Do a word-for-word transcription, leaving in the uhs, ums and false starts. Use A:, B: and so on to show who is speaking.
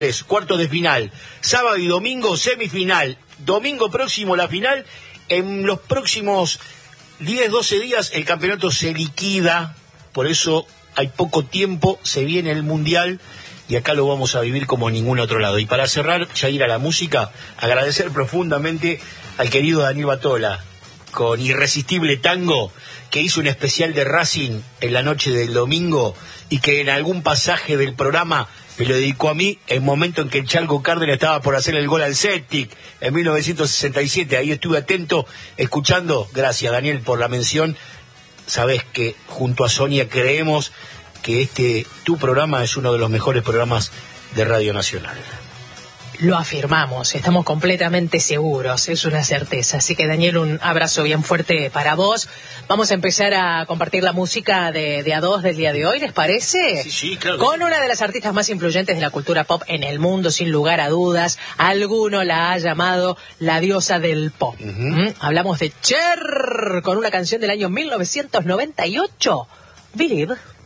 A: Cuartos de final, sábado y domingo semifinal, domingo próximo la final. En los próximos diez, doce días el campeonato se liquida, por eso hay poco tiempo, se viene el Mundial y acá lo vamos a vivir como en ningún otro lado. Y para cerrar, ya ir a la música, agradecer profundamente al querido Daniel Batola, con Irresistible Tango, que hizo un especial de Racing en la noche del domingo y que en algún pasaje del programa me lo dedicó a mí, en el momento en que el Chalco Cárdenas estaba por hacer el gol al Celtic en mil novecientos sesenta y siete. Ahí estuve atento, escuchando. Gracias, Daniel, por la mención. Sabés que junto a Sonia creemos que este tu programa es uno de los mejores programas de Radio Nacional.
B: Lo afirmamos, estamos completamente seguros, es una certeza. Así que, Daniel, un abrazo bien fuerte para vos. Vamos a empezar a compartir la música de, de A dos del día de hoy, ¿les parece?
A: Sí, sí, claro.
B: Con una de las artistas más influyentes de la cultura pop en el mundo, sin lugar a dudas. Alguno la ha llamado la diosa del pop. Uh-huh. ¿Mm? Hablamos de Cher, con una canción del año mil novecientos noventa y ocho, Believe.